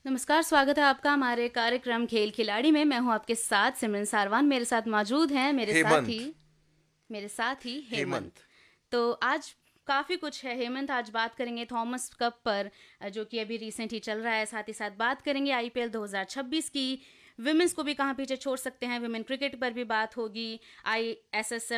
नमस्कार, स्वागत है आपका हमारे कार्यक्रम खेल खिलाड़ी में। मैं हूं आपके साथ सिमरन सारवान। मेरे साथ मौजूद हैं हेमंत। मेरे साथ ही हेमंत। हेमंत। तो आज काफ़ी कुछ है हेमंत। आज बात करेंगे थॉमस कप पर, जो कि अभी रिसेंट ही चल रहा है। साथ ही साथ बात करेंगे आईपीएल 2026 की। विमेंस को भी कहाँ पीछे छोड़ सकते हैं, विमेन क्रिकेट पर भी बात होगी। आईएसएसएफ